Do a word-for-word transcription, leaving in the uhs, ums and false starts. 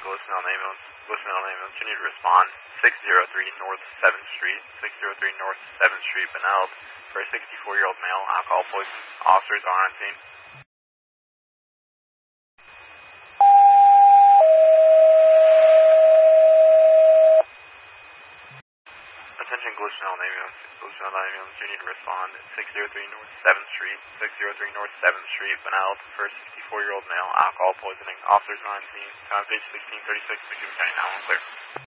Glissman on ambulance. Glissman on ambulance. You need to respond. six oh three North seventh Street. six oh three North seventh Street, Benilde, for a sixty-four-year-old male, alcohol poisoning. Officers are on scene. Attention Glissman on ambulance. Glissman on ambulance. You need to respond. six oh three North seventh Street. six oh three North seventh Street, Benilde, for a sixty-four-year-old male, alcohol poisoning. Officers are on scene. Time of page sixteen thirty-six, McKean County nine one one clear.